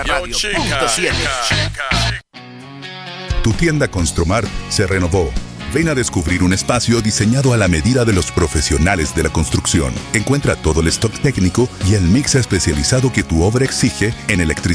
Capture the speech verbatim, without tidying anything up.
Radio punto siete. Tu tienda Construmart se renovó. Ven a descubrir un espacio diseñado a la medida de los profesionales de la construcción. Encuentra todo el stock técnico y el mix especializado que tu obra exige en electricidad.